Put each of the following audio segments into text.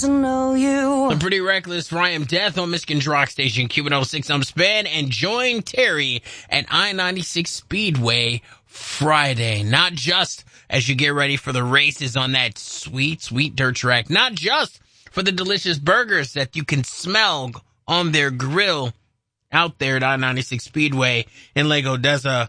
doesn't know you. I'm Pretty Reckless, Ryan Death on Michigan's Rock Station, Q106. I'm Span, and join Terry at I-96 Speedway Friday. Not just as you get ready for the races on that sweet, sweet dirt track. Not just for the delicious burgers that you can smell on their grill out there at I-96 Speedway in Lake Odessa,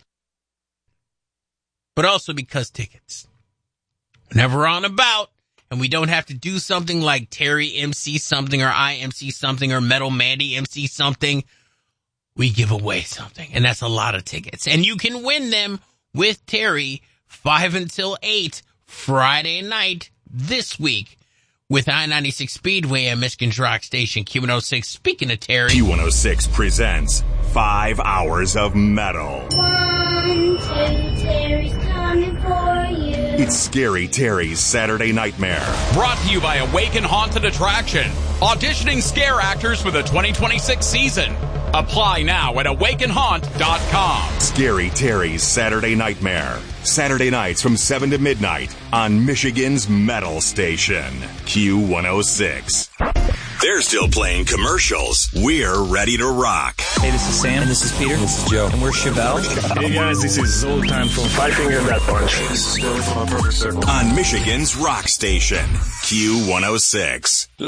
but also because tickets. Whenever we're on about, and we don't have to do something like Terry MC something, or I MC something, or Metal Mandy MC something, we give away something, and that's a lot of tickets. And you can win them with Terry 5 until 8 Friday night this week with I-96 Speedway at Michigan's Rock Station, Q106. Speaking of Terry, Q106 presents 5 hours of metal. 1, 2, Terry's coming for you. It's Scary Terry's Saturday Nightmare. Brought to you by Awaken Haunted Attraction. Auditioning scare actors for the 2026 season. Apply now at awakenhaunt.com. Scary Terry's Saturday Nightmare. Saturday nights from 7 to midnight on Michigan's Metal Station, Q106. They're still playing commercials. We're ready to rock. Hey, this is Sam. And this is Peter. This is Joe. And we're Chevelle. Hey guys, this is Zoltan from Five Finger Death Punch. On Michigan's Rock Station, Q106.